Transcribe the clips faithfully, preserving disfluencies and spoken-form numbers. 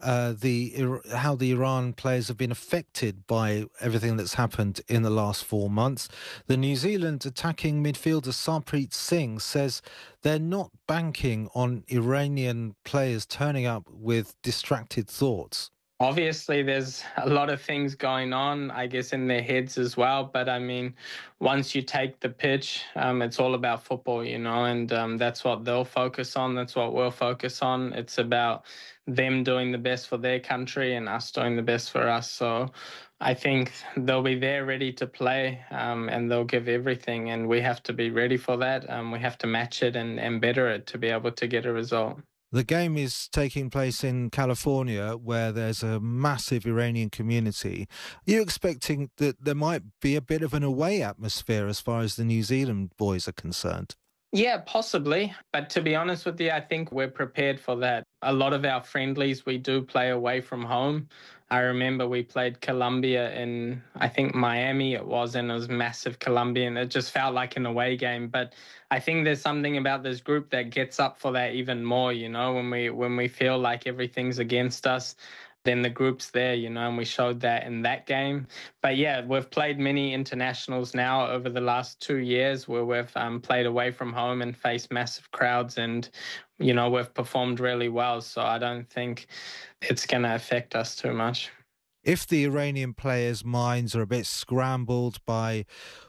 uh, the how the Iran players have been affected by everything that's happened in the last four months. The New Zealand attacking midfielder Sarpreet Singh says they're not banking on Iranian players turning up with distracted thoughts. Obviously, there's a lot of things going on, I guess, in their heads as well. But I mean, once you take the pitch, um, it's all about football, you know, and um, that's what they'll focus on. That's what we'll focus on. It's about them doing the best for their country and us doing the best for us. So I think they'll be there ready to play um, and they'll give everything. And we have to be ready for that. Um, we have to match it and, and better it to be able to get a result. The game is taking place in California, where there's a massive Iranian community. Are you expecting that there might be a bit of an away atmosphere as far as the New Zealand boys are concerned? Yeah, possibly. But to be honest with you, I think we're prepared for that. A lot of our friendlies, we do play away from home. I remember we played Colombia in, I think, Miami it was, and it was massive Colombia, and it just felt like an away game. But I think there's something about this group that gets up for that even more, you know, when we when we feel like everything's against us. Then the group's there, you know, and we showed that in that game. But yeah, we've played many internationals now over the last two years where we've um, played away from home and faced massive crowds, and, you know, we've performed really well. So I don't think it's going to affect us too much. If the Iranian players' minds are a bit scrambled by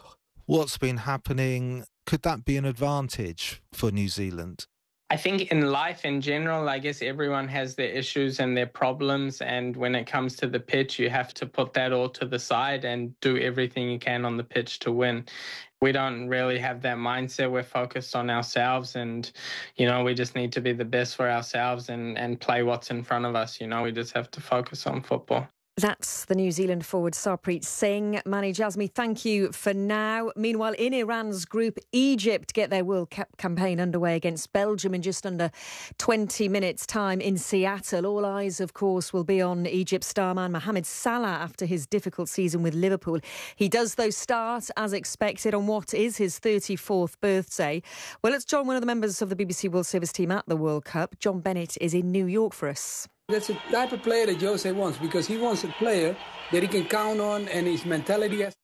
what's been happening, could that be an advantage for New Zealand? I think in life in general, I guess everyone has their issues and their problems. And when it comes to the pitch, you have to put that all to the side and do everything you can on the pitch to win. We don't really have that mindset. We're focused on ourselves and, you know, we just need to be the best for ourselves and, and play what's in front of us. You know, we just have to focus on football. That's the New Zealand forward Sarpreet Singh. Mani Jasmi, thank you for now. Meanwhile, in Iran's group, Egypt get their World Cup campaign underway against Belgium in just under twenty minutes' time in Seattle. All eyes, of course, will be on Egypt's starman Mohamed Salah after his difficult season with Liverpool. He does, though, start, as expected, on what is his thirty-fourth birthday. Well, let's join one of the members of the B B C World Service team at the World Cup. John Bennett is in New York for us. That's the type of player that Jose wants, because he wants a player that he can count on and his mentality has...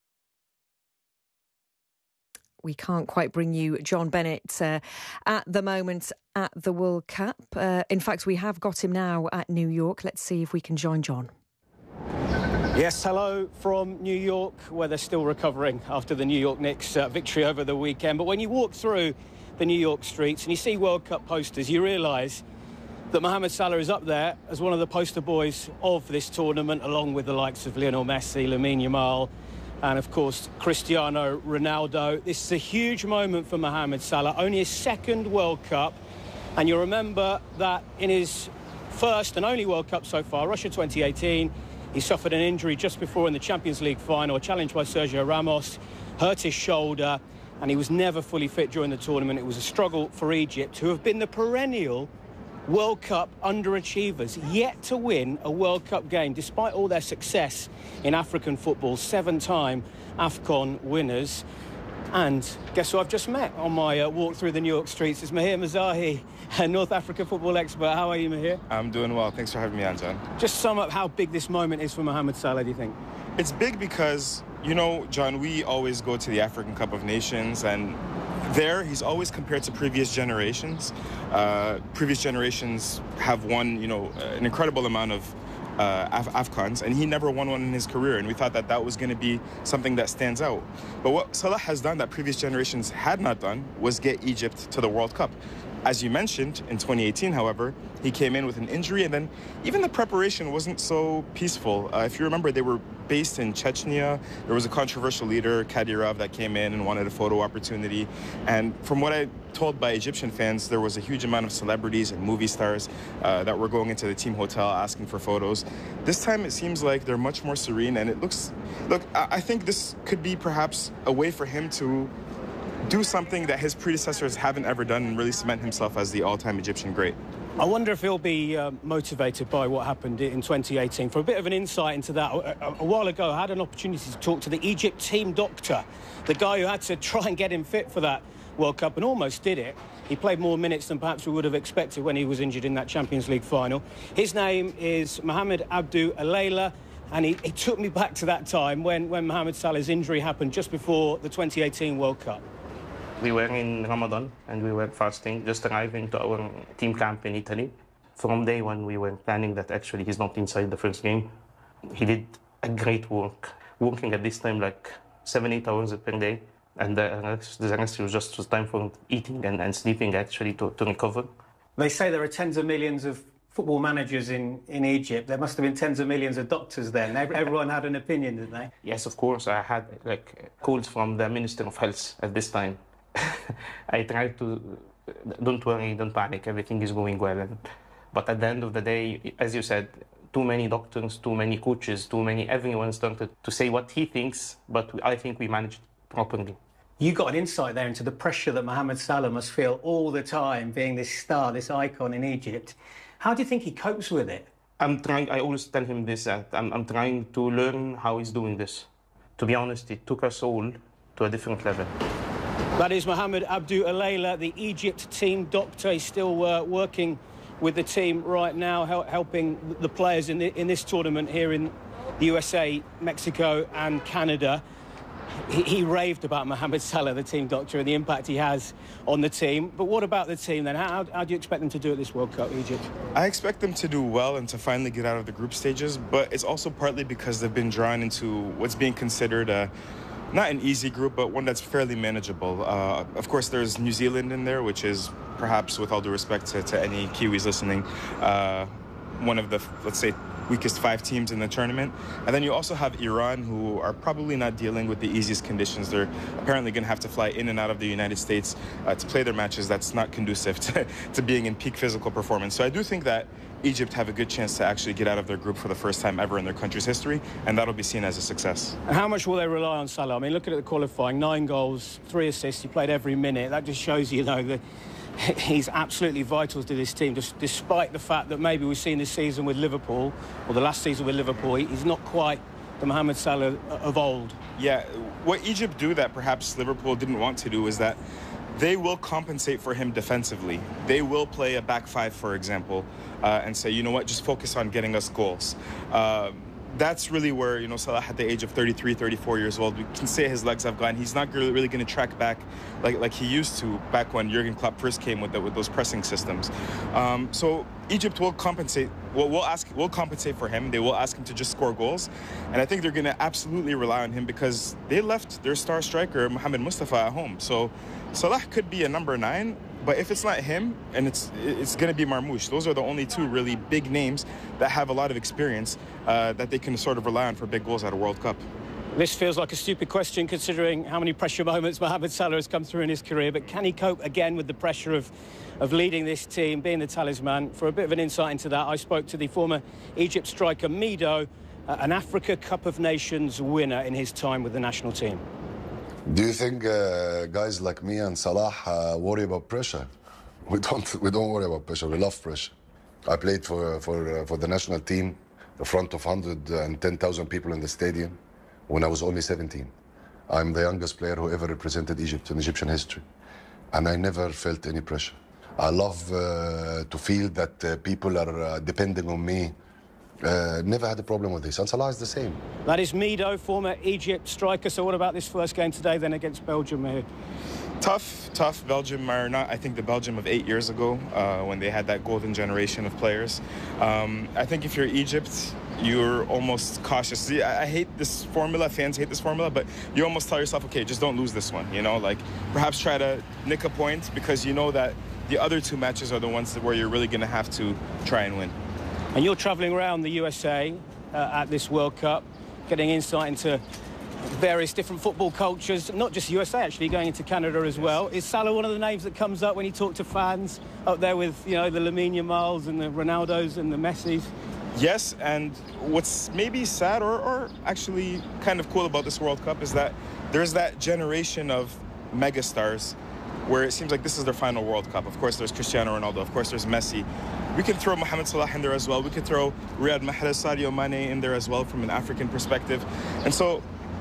We can't quite bring you John Bennett uh, at the moment at the World Cup. Uh, in fact, we have got him now at New York. Let's see if we can join John. Yes, hello from New York, where they're still recovering after the New York Knicks uh, victory over the weekend. But when you walk through the New York streets and you see World Cup posters, you realise that Mohamed Salah is up there as one of the poster boys of this tournament, along with the likes of Lionel Messi, Lamine Yamal, and of course Cristiano Ronaldo. This is a huge moment for Mohamed Salah, only his second World Cup, and you'll remember that in his first and only World Cup so far, Russia twenty eighteen, he suffered an injury just before in the Champions League final, challenged by Sergio Ramos, hurt his shoulder, and he was never fully fit during the tournament. It was a struggle for Egypt, who have been the perennial World Cup underachievers, yet to win a World Cup game despite all their success in African football, seven-time AFCON winners. And guess who I've just met on my uh, walk through the New York streets? It's Mahir Mazahi, a North African football expert. How are you, Mahir? I'm doing well. Thanks for having me on, John. Just sum up how big this moment is for Mohamed Salah, do you think? It's big because, you know, John, we always go to the African Cup of Nations, and there he's always compared to previous generations. Uh, previous generations have won, you know, an incredible amount of uh, Af- AFCONs, and he never won one in his career, and we thought that that was going to be something that stands out. But what Salah has done that previous generations had not done was get Egypt to the World Cup. As you mentioned, in twenty eighteen, however, he came in with an injury, and then even the preparation wasn't so peaceful. Uh, if you remember, they were based in Chechnya. There was a controversial leader, Kadyrov, that came in and wanted a photo opportunity. And from what I'm told by Egyptian fans, there was a huge amount of celebrities and movie stars uh, that were going into the team hotel asking for photos. This time, it seems like they're much more serene, and it looks... Look, I, I think this could be perhaps a way for him to do something that his predecessors haven't ever done and really cement himself as the all-time Egyptian great. I wonder if he'll be uh, motivated by what happened in twenty eighteen. For a bit of an insight into that, a, a while ago I had an opportunity to talk to the Egypt team doctor, the guy who had to try and get him fit for that World Cup and almost did it. He played more minutes than perhaps we would have expected when he was injured in that Champions League final. His name is Mohamed Abdu Alayla, and he, he took me back to that time when, when Mohamed Salah's injury happened just before the twenty eighteen World Cup. We were in Ramadan and we were fasting, just arriving to our team camp in Italy. From day one, we were planning that actually he's not inside the first game. He did a great work, working at this time like seven, eight hours per day. And the rest, the rest was just was time for eating and, and sleeping, actually, to, to recover. They say there are tens of millions of football managers in, in Egypt. There must have been tens of millions of doctors then. Everyone had an opinion, didn't they? Yes, of course. I had like calls from the Minister of Health at this time. I tried to, don't worry, don't panic, everything is going well. And, but at the end of the day, as you said, too many doctors, too many coaches, too many, everyone started to say what he thinks, but I think we managed properly. You got an insight there into the pressure that Mohamed Salah must feel all the time, being this star, this icon in Egypt. How do you think he copes with it? I'm trying, I always tell him this, that I'm, I'm trying to learn how he's doing this. To be honest, it took us all to a different level. That is Mohamed Abdu Alayla, the Egypt team doctor. He's still uh, working with the team right now, hel helping the players in, the, in this tournament here in the U S A, Mexico and Canada. He, he raved about Mohamed Salah, the team doctor, and the impact he has on the team. But what about the team then? How, how do you expect them to do at this World Cup, Egypt? I expect them to do well and to finally get out of the group stages, but it's also partly because they've been drawn into what's being considered a, not an easy group, but one that's fairly manageable. Uh, of course, there's New Zealand in there, which is perhaps, with all due respect to, to any Kiwis listening, uh, one of the, let's say, weakest five teams in the tournament. And then you also have Iran, who are probably not dealing with the easiest conditions. They're apparently going to have to fly in and out of the United States uh, to play their matches. That's not conducive to, to being in peak physical performance. So I do think that Egypt have a good chance to actually get out of their group for the first time ever in their country's history, and that'll be seen as a success. And how much will they rely on Salah? I mean, looking at the qualifying, nine goals, three assists, he played every minute. That just shows you, you know, that he's absolutely vital to this team, just despite the fact that maybe we've seen this season with Liverpool, or the last season with Liverpool, he's not quite the Mohamed Salah of old. Yeah, what Egypt do that perhaps Liverpool didn't want to do is that they will compensate for him defensively. They will play a back five, for example, uh, and say, you know what, just focus on getting us goals. Uh, That's really where, you know, Salah at the age of thirty-three, thirty-four years old, we can say his legs have gone. He's not really, really going to track back like, like he used to back when Jurgen Klopp first came with the, with those pressing systems. Um, so Egypt will compensate. We'll, we'll ask. We'll compensate for him. They will ask him to just score goals, and I think they're going to absolutely rely on him because they left their star striker Mohamed Mustafa at home. So Salah could be a number nine. But if it's not him, and it's it's going to be Marmoush, those are the only two really big names that have a lot of experience uh, that they can sort of rely on for big goals at a World Cup. This feels like a stupid question considering how many pressure moments Mohamed Salah has come through in his career, but can he cope again with the pressure of, of leading this team, being the talisman? For a bit of an insight into that, I spoke to the former Egypt striker Mido, uh, an Africa Cup of Nations winner in his time with the national team. Do you think uh, guys like me and Salah uh, worry about pressure? We don't. We don't worry about pressure. We love pressure. I played for for uh, for the national team, in front of one hundred ten thousand people in the stadium, when I was only seventeen. I'm the youngest player who ever represented Egypt in Egyptian history, and I never felt any pressure. I love uh, to feel that uh, people are uh, depending on me. Uh, never had a problem with this, and Salah is the same. That is Mido, former Egypt striker. So what about this first game today then against Belgium here? Tough, tough. Belgium are not, I think, the Belgium of eight years ago uh, when they had that golden generation of players. Um, I think if you're Egypt, you're almost cautious. See, I, I hate this formula. Fans hate this formula, but you almost tell yourself, okay, just don't lose this one. You know, like perhaps try to nick a point because you know that the other two matches are the ones where you're really going to have to try and win. And you're travelling around the U S A uh, at this World Cup, getting insight into various different football cultures, not just U S A, actually, going into Canada as well. Is Salah one of the names that comes up when you talk to fans up there with, you know, the Lamine Yamals and the Ronaldos and the Messis? Yes, and what's maybe sad or, or actually kind of cool about this World Cup is that there's that generation of megastars where it seems like this is their final World Cup. Of course, there's Cristiano Ronaldo. Of course, there's Messi. We can throw Mohamed Salah in there as well. We could throw Riyad Mahrez, Sadio Mane in there as well from an African perspective. And so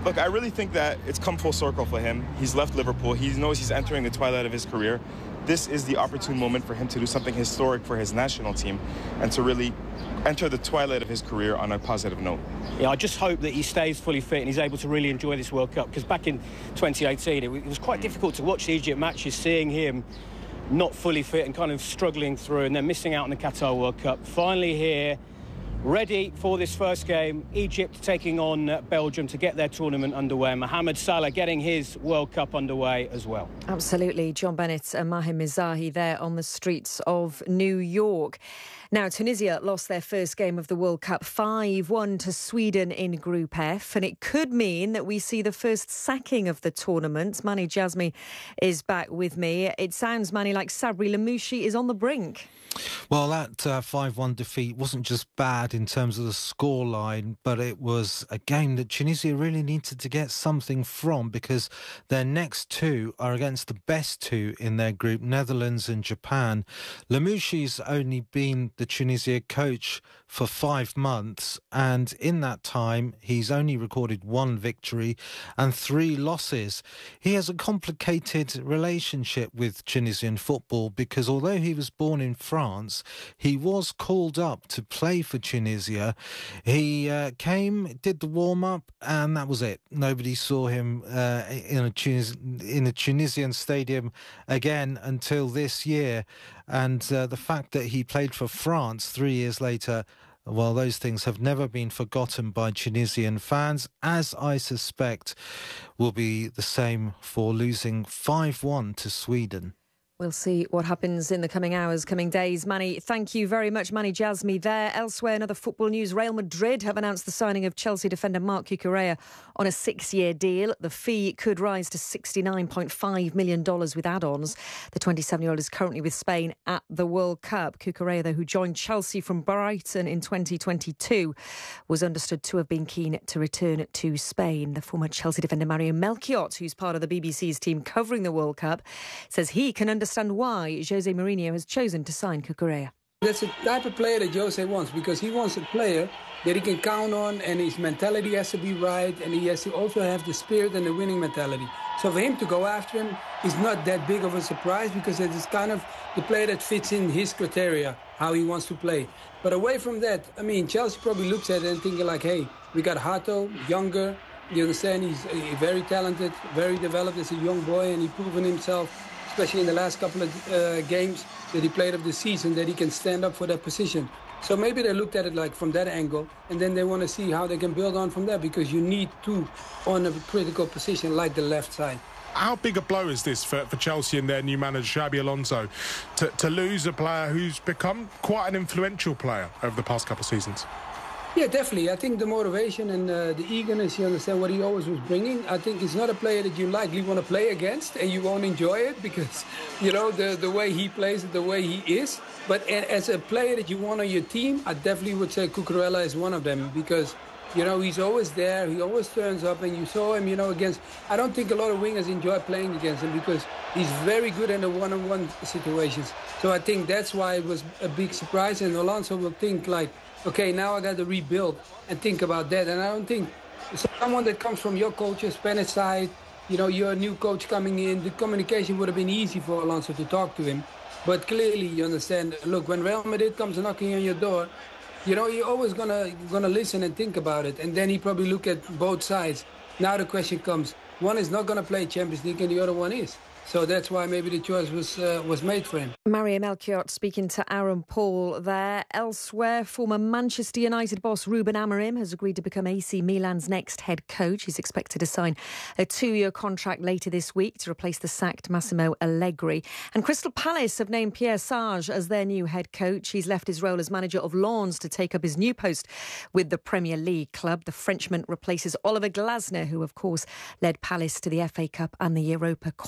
Look, I really think that it's come full circle for him. He's left Liverpool. He knows he's entering the twilight of his career. This is the opportune moment for him to do something historic for his national team and to really enter the twilight of his career on a positive note. Yeah, I just hope that he stays fully fit and he's able to really enjoy this World Cup, because back in twenty eighteen it was quite difficult to watch the Egypt matches, seeing him not fully fit and kind of struggling through and then missing out on the Qatar World Cup. Finally here, ready for this first game, Egypt taking on uh, Belgium to get their tournament underway. Mohamed Salah getting his World Cup underway as well. Absolutely. John Bennett and Mahim Mizahi there on the streets of New York. Now, Tunisia lost their first game of the World Cup five one to Sweden in Group F, and it could mean that we see the first sacking of the tournament. Mani Jazmi is back with me. It sounds, Mani, like Sabri Lamouchi is on the brink. Well, that uh, five one defeat wasn't just bad in terms of the scoreline, but it was a game that Tunisia really needed to get something from, because their next two are against the best two in their group, Netherlands and Japan. Lamouchi's only been the Tunisia coach for five months, and in that time he's only recorded one victory and three losses. He has a complicated relationship with Tunisian football, because although he was born in France, he was called up to play for Tunisia. He uh, came, did the warm-up, and that was it. Nobody saw him uh, in a Tunis- in a Tunisian stadium again until this year. And uh, the fact that he played for France three years later, well, those things have never been forgotten by Tunisian fans, as I suspect will be the same for losing five one to Sweden. We'll see what happens in the coming hours, coming days. Mani, thank you very much. Mani Jazmi there. Elsewhere in other football news, Real Madrid have announced the signing of Chelsea defender Marc Cucurella on a six-year deal. The fee could rise to sixty-nine point five million dollars with add-ons. The twenty-seven-year-old is currently with Spain at the World Cup. Cucurella, though, who joined Chelsea from Brighton in twenty twenty-two, was understood to have been keen to return to Spain. The former Chelsea defender Mario Melchiot, who's part of the B B C's team covering the World Cup, says he can understand understand why Jose Mourinho has chosen to sign Cucurella. That's the type of player that Jose wants, because he wants a player that he can count on, and his mentality has to be right, and he has to also have the spirit and the winning mentality. So for him to go after him is not that big of a surprise, because it is kind of the player that fits in his criteria, how he wants to play. But away from that, I mean, Chelsea probably looks at it and thinking like, hey, we got Hato, younger, you understand, he's very talented, very developed as a young boy, and he's proven himself, especially in the last couple of uh, games that he played of the season, that he can stand up for that position. So maybe they looked at it like from that angle, and then they want to see how they can build on from there, because you need two on a critical position like the left side. How big a blow is this for, for Chelsea and their new manager, Xabi Alonso, to, to lose a player who's become quite an influential player over the past couple of seasons? Yeah, definitely. I think the motivation and uh, the eagerness, you understand what he always was bringing. I think he's not a player that you likely want to play against, and you won't enjoy it because, you know, the, the way he plays it, the way he is. But as a player that you want on your team, I definitely would say Cucurella is one of them, because, you know, he's always there. He always turns up, and you saw him, you know, against... I don't think a lot of wingers enjoy playing against him, because he's very good in the one-on-one situations. So I think that's why it was a big surprise, and Alonso will think like, okay, now I got to rebuild and think about that. And I don't think someone that comes from your culture, Spanish side, you know, you're a new coach coming in, the communication would have been easy for Alonso to talk to him. But clearly, you understand, look, when Real Madrid comes knocking on your door, you know, you're always gonna gonna listen and think about it. And then he probably look at both sides. Now the question comes, one is not gonna play Champions League and the other one is. So that's why maybe the choice was uh, was made for him. Mario Melchiot speaking to Aaron Paul there. Elsewhere, former Manchester United boss Ruben Amorim has agreed to become A C Milan's next head coach. He's expected to sign a two-year contract later this week to replace the sacked Massimo Allegri. And Crystal Palace have named Pierre Sage as their new head coach. He's left his role as manager of Lens to take up his new post with the Premier League club. The Frenchman replaces Oliver Glasner, who of course led Palace to the F A Cup and the Europa Conference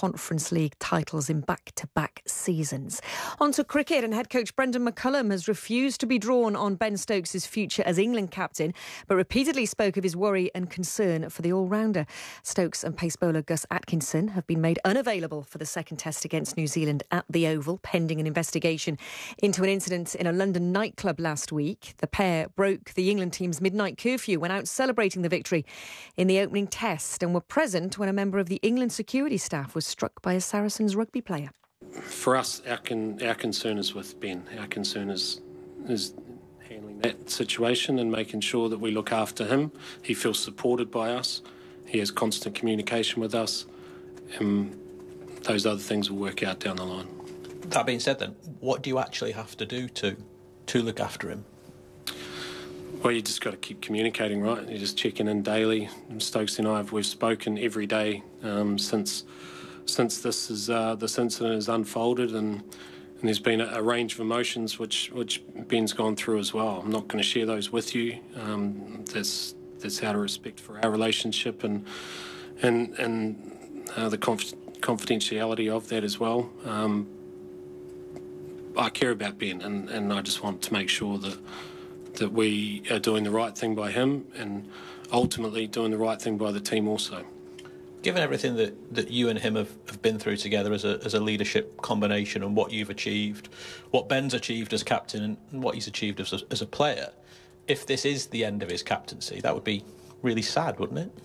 Conference League titles in back-to-back seasons. On to cricket, and head coach Brendan McCullum has refused to be drawn on Ben Stokes' future as England captain, but repeatedly spoke of his worry and concern for the all-rounder. Stokes and pace bowler Gus Atkinson have been made unavailable for the second test against New Zealand at the Oval, pending an investigation into an incident in a London nightclub last week. The pair broke the England team's midnight curfew when out celebrating the victory in the opening test and were present when a member of the England security staff was struck by a Saracens rugby player. For us, our, con- our concern is with Ben. Our concern is, is handling that situation and making sure that we look after him. He feels supported by us. He has constant communication with us. And those other things will work out down the line. That being said then, what do you actually have to do to, to look after him? Well, you just got to keep communicating, right? You're just checking in daily. Stokes and I, have, we've spoken every day um, since since this is uh, this incident has unfolded, and, and there's been a, a range of emotions which which Ben's gone through as well. I'm not going to share those with you. Um, that's that's out of respect for our relationship and and and uh, the conf- confidentiality of that as well. Um, I care about Ben, and, and I just want to make sure that. that we are doing the right thing by him and ultimately doing the right thing by the team also. Given everything that, that you and him have, have been through together as a as a leadership combination and what you've achieved, what Ben's achieved as captain and what he's achieved as a, as a player, if this is the end of his captaincy, that would be really sad, wouldn't it?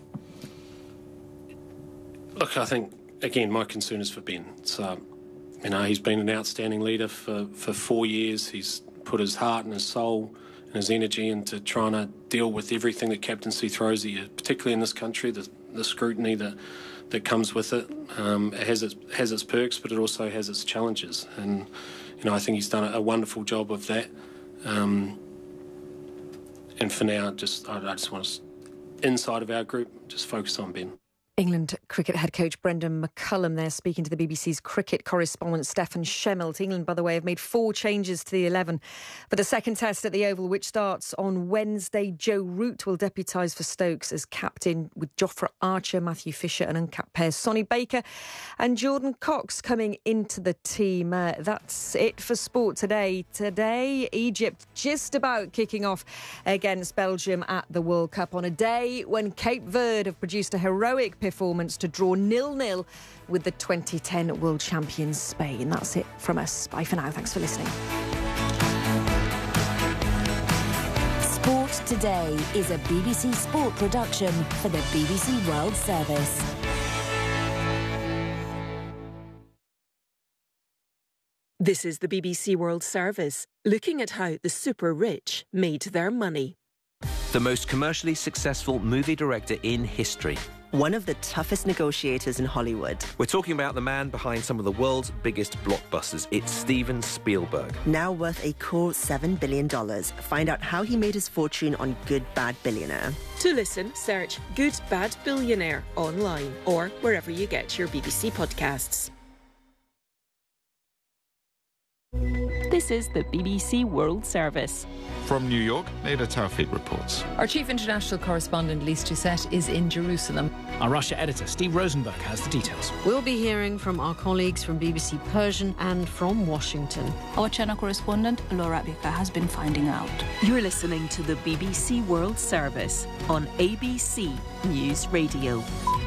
Look, I think, again, my concern is for Ben. So, you know, he's been an outstanding leader for, for four years. He's put his heart and his soul and his energy into trying to deal with everything that captaincy throws at you, particularly in this country, the, the scrutiny that that comes with it. Um, it has its, has its perks, but it also has its challenges. And, you know, I think he's done a, a wonderful job of that. Um, and for now, just I, I just want us, inside of our group, just focus on Ben. England cricket head coach Brendan McCullum there speaking to the B B C's cricket correspondent Stefan Schemmelt. England, by the way, have made four changes to the eleven for the second test at the Oval, which starts on Wednesday. Joe Root will deputise for Stokes as captain, with Jofra Archer, Matthew Fisher and uncapped pairs Sonny Baker and Jordan Cox coming into the team. Uh, that's it for sport today. Today, Egypt just about kicking off against Belgium at the World Cup on a day when Cape Verde have produced a heroic performance to draw nil-nil with the twenty ten world champions Spain. That's it from us. Bye for now. Thanks for listening. Sport Today is a B B C Sport production for the B B C World Service. This is the B B C World Service, looking at how the super rich made their money. The most commercially successful movie director in history. One of the toughest negotiators in Hollywood. We're talking about the man behind some of the world's biggest blockbusters. It's Steven Spielberg. Now worth a cool seven billion dollars. Find out how he made his fortune on Good Bad Billionaire. To listen, search Good Bad Billionaire online or wherever you get your B B C podcasts. This is the B B C World Service. From New York, Neda Tawfiq reports. Our chief international correspondent, Lise Doucette, is in Jerusalem. Our Russia editor, Steve Rosenberg, has the details. We'll be hearing from our colleagues from B B C Persian and from Washington. Our China correspondent, Laura Bika, has been finding out. You're listening to the B B C World Service on A B C News Radio.